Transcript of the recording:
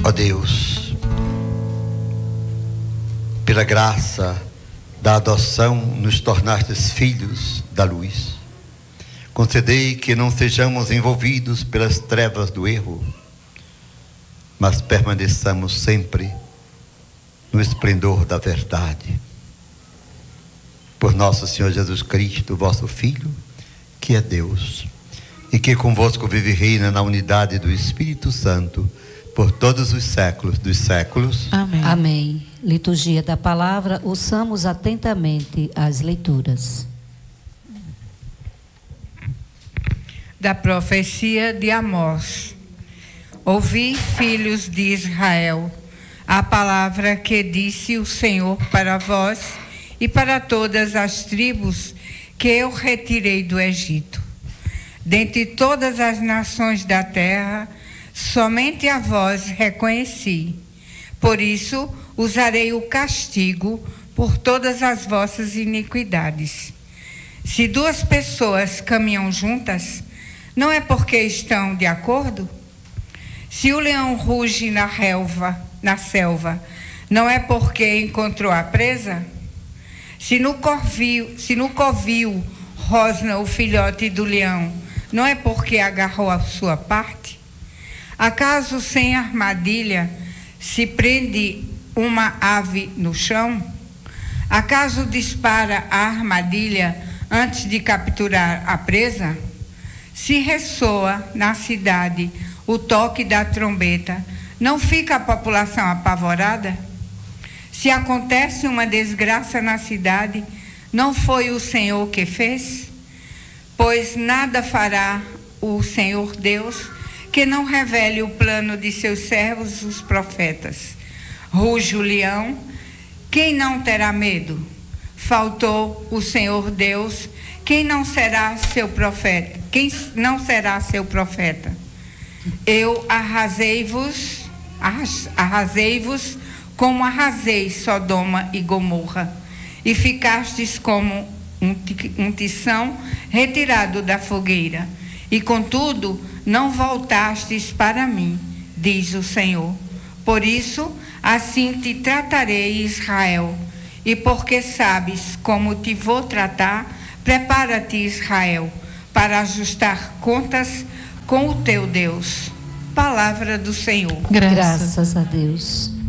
Ó Deus, pela graça da adoção nos tornastes filhos da luz. Concedei que não sejamos envolvidos pelas trevas do erro, mas permaneçamos sempre no esplendor da verdade. Por nosso Senhor Jesus Cristo, vosso Filho, que é Deus, e que convosco vive e reina na unidade do Espírito Santo, por todos os séculos dos séculos. Amém. Amém. Liturgia da Palavra, ouçamos atentamente as leituras. Da profecia de Amós. Ouvi, filhos de Israel, a palavra que disse o Senhor para vós e para todas as tribos que eu retirei do Egito. Dentre todas as nações da terra, somente a vós reconheci. Por isso, usarei o castigo por todas as vossas iniquidades. Se duas pessoas caminham juntas, não é porque estão de acordo? Se o leão ruge na selva, não é porque encontrou a presa? Se no covil rosna o filhote do leão, não é porque agarrou a sua parte? Acaso sem armadilha se prende uma ave no chão? Acaso dispara a armadilha antes de capturar a presa? Se ressoa na cidade o toque da trombeta, não fica a população apavorada? Se acontece uma desgraça na cidade, não foi o Senhor que fez? Pois nada fará o Senhor Deus que não revele o plano de seus servos, os profetas. Ruge o leão, quem não terá medo? Faltou o Senhor Deus, quem não será seu profeta? Quem não será seu profeta? Eu arrasei-vos como arrasei Sodoma e Gomorra, e ficastes como um tição retirado da fogueira, e contudo não voltastes para mim, diz o Senhor. Por isso, assim te tratarei, Israel, e porque sabes como te vou tratar, prepara-te, Israel, para ajustar contas com o teu Deus. Palavra do Senhor. Graças a Deus.